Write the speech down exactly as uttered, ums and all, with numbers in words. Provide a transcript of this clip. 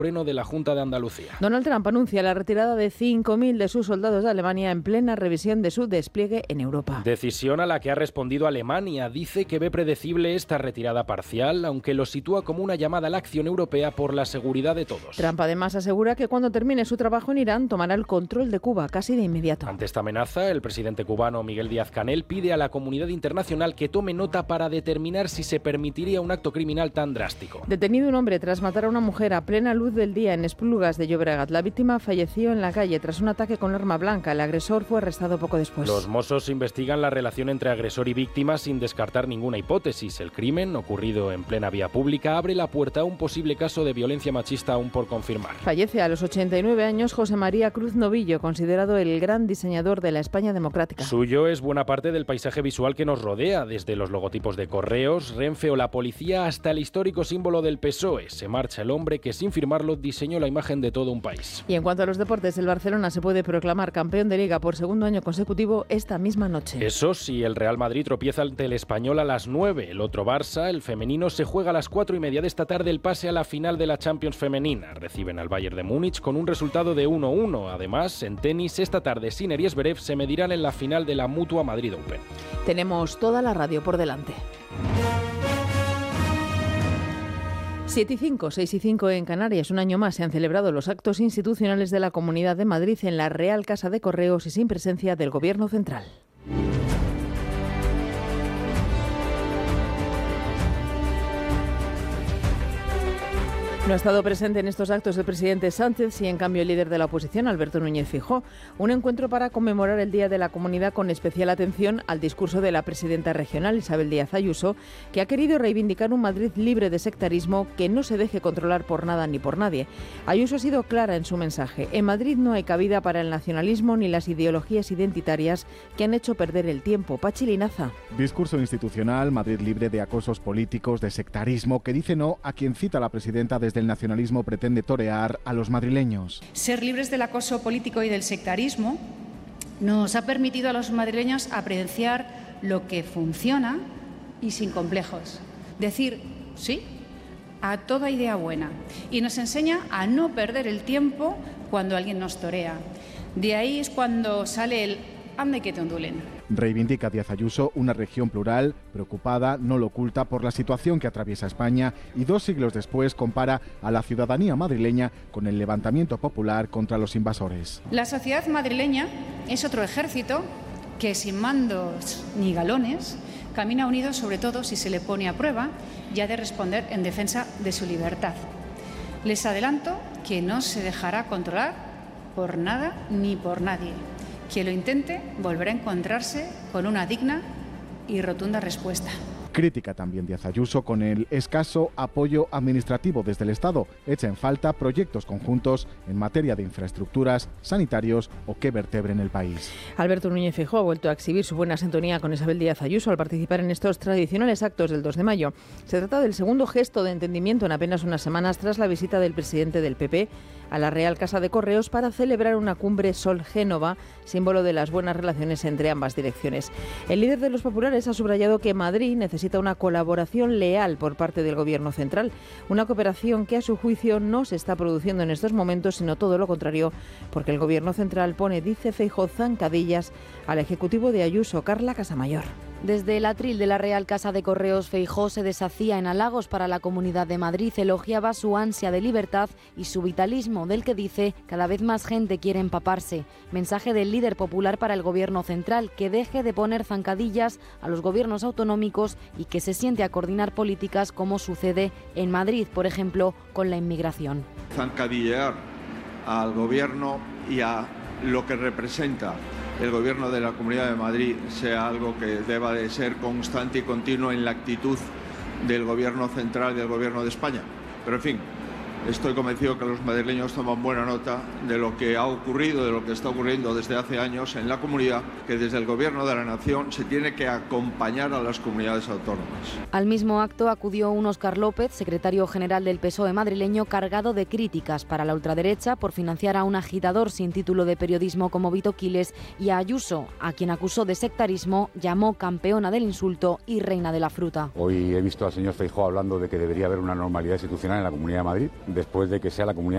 Moreno de la Junta de Andalucía. Donald Trump anuncia la retirada de cinco mil de sus soldados de Alemania en plena revisión de su despliegue en Europa. Decisión a la que ha respondido Alemania. Dice que ve predecible esta retirada parcial, aunque lo sitúa como una llamada a la acción europea por la seguridad de todos. Trump además asegura que cuando termine su trabajo en Irán tomará el control de Cuba casi de inmediato. Ante esta amenaza, el presidente cubano Miguel Díaz-Canel pide a la comunidad internacional que tome nota para determinar si se permitiría un acto criminal tan drástico. Detenido un hombre tras matar a una mujer a plena luz del día en Esplugas de Llobregat. La víctima falleció en la calle tras un ataque con arma blanca. El agresor fue arrestado poco después. Los Mossos investigan la relación entre agresor y víctima sin descartar ninguna hipótesis. El crimen, ocurrido en plena vía pública, abre la puerta a un posible caso de violencia machista aún por confirmar. Fallece a los ochenta y nueve años José María Cruz Novillo, considerado el gran diseñador de la España democrática. Suyo es buena parte del paisaje visual que nos rodea, desde los logotipos de Correos, Renfe o la policía hasta el histórico símbolo del P S O E. Se marcha el hombre que, sin firmarlo, diseñó la imagen de todo un país. Y en cuanto a los deportes, el Barcelona se puede proclamar campeón de Liga por segundo año consecutivo esta misma noche. Eso sí, el Real Madrid tropieza ante el Español a las nueve. El otro Barça, el femenino, se juega a las cuatro y media de esta tarde el pase a la final de la Champions femenina. Reciben al Bayern de Múnich con un resultado de uno uno. Además, en tenis, esta tarde Sinner y Zverev se medirán en la final de la Mutua Madrid Open. Tenemos toda la radio por delante. siete y cinco, seis y cinco en Canarias. Un año más se han celebrado los actos institucionales de la Comunidad de Madrid en la Real Casa de Correos y sin presencia del Gobierno central. No ha estado presente en estos actos el presidente Sánchez y, en cambio, el líder de la oposición, Alberto Núñez Feijóo. Un encuentro para conmemorar el Día de la Comunidad con especial atención al discurso de la presidenta regional, Isabel Díaz Ayuso, que ha querido reivindicar un Madrid libre de sectarismo que no se deje controlar por nada ni por nadie. Ayuso ha sido clara en su mensaje. En Madrid no hay cabida para el nacionalismo ni las ideologías identitarias que han hecho perder el tiempo. Pachi Linaza. Discurso institucional, Madrid libre de acosos políticos, de sectarismo, que dice no a quien cita la presidenta desde el nacionalismo pretende torear a los madrileños. Ser libres del acoso político y del sectarismo nos ha permitido a los madrileños apreciar lo que funciona y sin complejos. Decir sí a toda idea buena. Y nos enseña a no perder el tiempo cuando alguien nos torea. De ahí es cuando sale el ande que te ondulen. Reivindica Díaz Ayuso una región plural, preocupada, no lo oculta, por la situación que atraviesa España, y dos siglos después compara a la ciudadanía madrileña con el levantamiento popular contra los invasores. La sociedad madrileña es otro ejército que, sin mandos ni galones, camina unido sobre todo si se le pone a prueba y ha de responder en defensa de su libertad. Les adelanto que no se dejará controlar por nada ni por nadie. Quien lo intente volverá a encontrarse con una digna y rotunda respuesta. Crítica también Díaz Ayuso con el escaso apoyo administrativo desde el Estado. Echa en falta proyectos conjuntos en materia de infraestructuras, sanitarios o que vertebren el país. Alberto Núñez Feijóo ha vuelto a exhibir su buena sintonía con Isabel Díaz Ayuso al participar en estos tradicionales actos del dos de mayo. Se trata del segundo gesto de entendimiento en apenas unas semanas tras la visita del presidente del P P a la Real Casa de Correos para celebrar una cumbre Sol-Génova, símbolo de las buenas relaciones entre ambas direcciones. El líder de los populares ha subrayado que Madrid necesita una colaboración leal por parte del Gobierno central, una cooperación que a su juicio no se está produciendo en estos momentos, sino todo lo contrario, porque el Gobierno central pone, dice Feijóo, zancadillas al Ejecutivo de Ayuso. Carla Casamayor. Desde el atril de la Real Casa de Correos, Feijóo se deshacía en halagos para la Comunidad de Madrid, elogiaba su ansia de libertad y su vitalismo, del que dice cada vez más gente quiere empaparse. Mensaje del líder popular para el Gobierno central, que deje de poner zancadillas a los gobiernos autonómicos y que se siente a coordinar políticas como sucede en Madrid, por ejemplo, con la inmigración. Zancadillear al Gobierno y a lo que representa el Gobierno de la Comunidad de Madrid sea algo que deba de ser constante y continuo en la actitud del Gobierno central y del Gobierno de España. Pero, en fin, estoy convencido que los madrileños toman buena nota de lo que ha ocurrido, de lo que está ocurriendo desde hace años en la comunidad, que desde el Gobierno de la Nación se tiene que acompañar a las comunidades autónomas. Al mismo acto acudió un Óscar López, secretario general del P S O E madrileño, cargado de críticas para la ultraderecha por financiar a un agitador sin título de periodismo como Vito Quiles, y a Ayuso, a quien acusó de sectarismo, llamó campeona del insulto y reina de la fruta. Hoy he visto al señor Feijóo hablando de que debería haber una normalidad institucional en la Comunidad de Madrid, después de que sea la Comunidad